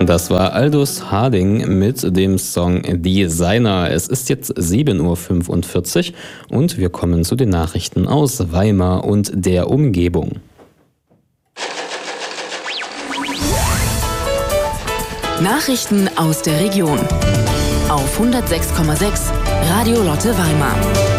Das war Aldous Harding mit dem Song Designer. Es ist jetzt 7:45 Uhr und wir kommen zu den Nachrichten aus Weimar und der Umgebung. Nachrichten aus der Region auf 106,6 Radio Lotte Weimar.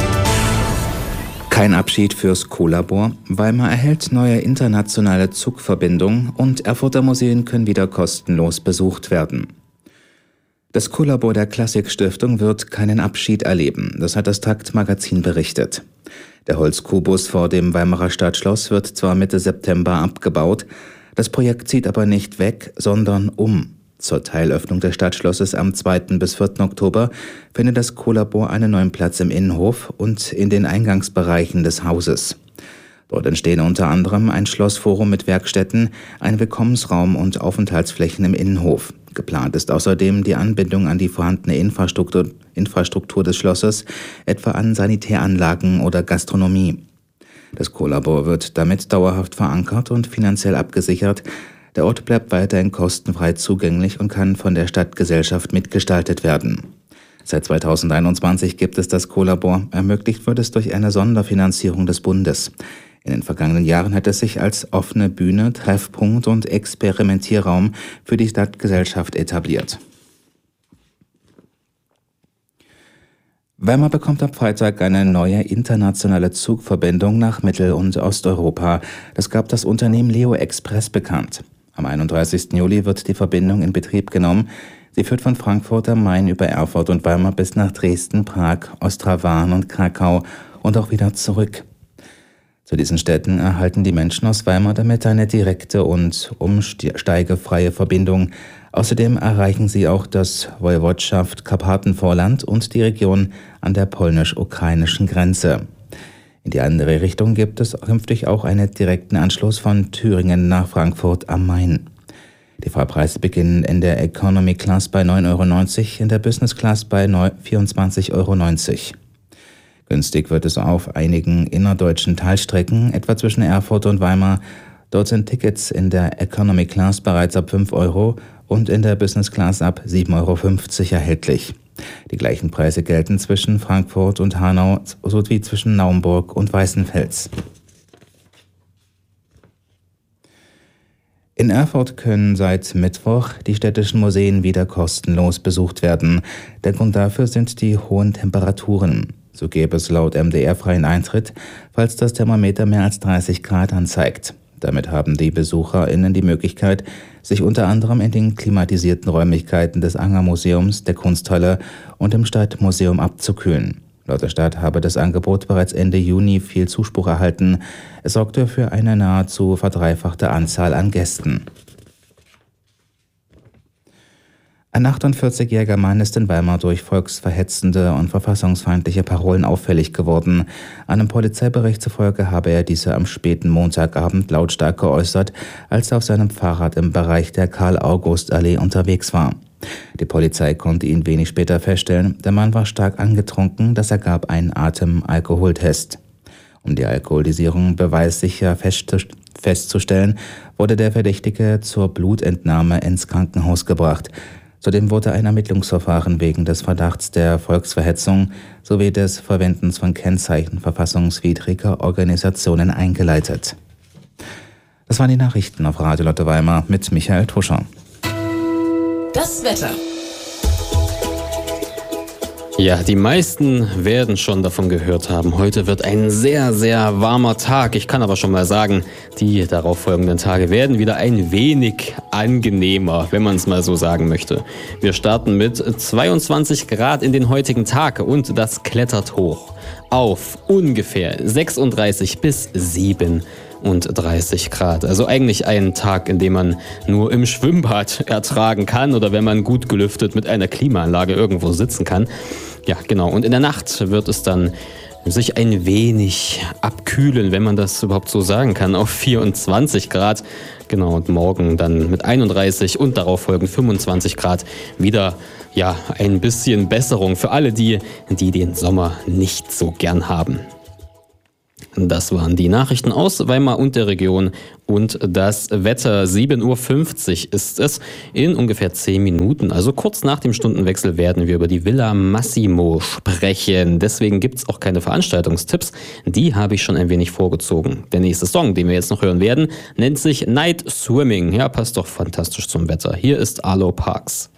Kein Abschied fürs Co-Labor. Weimar erhält neue internationale Zugverbindungen und Erfurter Museen können wieder kostenlos besucht werden. Das Co-Labor der Klassik-Stiftung wird keinen Abschied erleben, das hat das Takt-Magazin berichtet. Der Holzkubus vor dem Weimarer Stadtschloss wird zwar Mitte September abgebaut, das Projekt zieht aber nicht weg, sondern um. Zur Teilöffnung des Stadtschlosses am 2. bis 4. Oktober findet das Co-Labor einen neuen Platz im Innenhof und in den Eingangsbereichen des Hauses. Dort entstehen unter anderem ein Schlossforum mit Werkstätten, ein Willkommensraum und Aufenthaltsflächen im Innenhof. Geplant ist außerdem die Anbindung an die vorhandene Infrastruktur des Schlosses, etwa an Sanitäranlagen oder Gastronomie. Das Co-Labor wird damit dauerhaft verankert und finanziell abgesichert. Der Ort bleibt weiterhin kostenfrei zugänglich und kann von der Stadtgesellschaft mitgestaltet werden. Seit 2021 gibt es das Co-Labor, ermöglicht wird es durch eine Sonderfinanzierung des Bundes. In den vergangenen Jahren hat es sich als offene Bühne, Treffpunkt und Experimentierraum für die Stadtgesellschaft etabliert. Weimar bekommt ab Freitag eine neue internationale Zugverbindung nach Mittel- und Osteuropa. Das gab das Unternehmen Leo Express bekannt. Am 31. Juli wird die Verbindung in Betrieb genommen. Sie führt von Frankfurt am Main über Erfurt und Weimar bis nach Dresden, Prag, Ostrawan und Krakau und auch wieder zurück. Zu diesen Städten erhalten die Menschen aus Weimar damit eine direkte und umsteigefreie Verbindung. Außerdem erreichen sie auch das Woiwodschaft Karpatenvorland und die Region an der polnisch-ukrainischen Grenze. In die andere Richtung gibt es künftig auch einen direkten Anschluss von Thüringen nach Frankfurt am Main. Die Fahrpreise beginnen in der Economy Class bei 9,90 €, in der Business Class bei 24,90 €. Günstig wird es auf einigen innerdeutschen Teilstrecken, etwa zwischen Erfurt und Weimar. Dort sind Tickets in der Economy Class bereits ab 5 € und in der Business Class ab 7,50 € erhältlich. Die gleichen Preise gelten zwischen Frankfurt und Hanau sowie zwischen Naumburg und Weißenfels. In Erfurt können seit Mittwoch die städtischen Museen wieder kostenlos besucht werden. Der Grund dafür sind die hohen Temperaturen. So gäbe es laut MDR freien Eintritt, falls das Thermometer mehr als 30 Grad anzeigt. Damit haben die BesucherInnen die Möglichkeit, sich unter anderem in den klimatisierten Räumlichkeiten des Anger-Museums, der Kunsthalle und im Stadtmuseum abzukühlen. Laut der Stadt habe das Angebot bereits Ende Juni viel Zuspruch erhalten. Es sorgte für eine nahezu verdreifachte Anzahl an Gästen. Ein 48-jähriger Mann ist in Weimar durch volksverhetzende und verfassungsfeindliche Parolen auffällig geworden. Einem Polizeibericht zufolge habe er diese am späten Montagabend lautstark geäußert, als er auf seinem Fahrrad im Bereich der Karl-August-Allee unterwegs war. Die Polizei konnte ihn wenig später feststellen. Der Mann war stark angetrunken, das ergab einen Atemalkoholtest. Um die Alkoholisierung beweissicher festzustellen, wurde der Verdächtige zur Blutentnahme ins Krankenhaus gebracht. Zudem wurde ein Ermittlungsverfahren wegen des Verdachts der Volksverhetzung sowie des Verwendens von Kennzeichen verfassungswidriger Organisationen eingeleitet. Das waren die Nachrichten auf Radio Lotte Weimar mit Michael Tuscher. Das Wetter. Ja, die meisten werden schon davon gehört haben. Heute wird ein sehr, sehr warmer Tag. Ich kann aber schon mal sagen, die darauffolgenden Tage werden wieder ein wenig angenehmer, wenn man es mal so sagen möchte. Wir starten mit 22 Grad in den heutigen Tag und das klettert hoch auf ungefähr 36 bis 37 Grad. Also eigentlich ein Tag, in dem man nur im Schwimmbad ertragen kann oder wenn man gut gelüftet mit einer Klimaanlage irgendwo sitzen kann. Ja, genau. Und in der Nacht wird es dann sich ein wenig abkühlen, wenn man das überhaupt so sagen kann, auf 24 Grad. Genau, und morgen dann mit 31 und darauf folgend 25 Grad wieder, ja, ein bisschen Besserung für alle die, die den Sommer nicht so gern haben. Das waren die Nachrichten aus Weimar und der Region und das Wetter. 7.50 Uhr ist es. In ungefähr 10 Minuten, also kurz nach dem Stundenwechsel, werden wir über die Villa Massimo sprechen. Deswegen gibt es auch keine Veranstaltungstipps. Die habe ich schon ein wenig vorgezogen. Der nächste Song, den wir jetzt noch hören werden, nennt sich Night Swimming. Ja, passt doch fantastisch zum Wetter. Hier ist Arlo Parks.